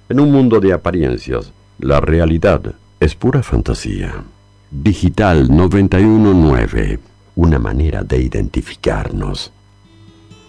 En un mundo de apariencias, la realidad es pura fantasía. Digital 919, una manera de identificarnos.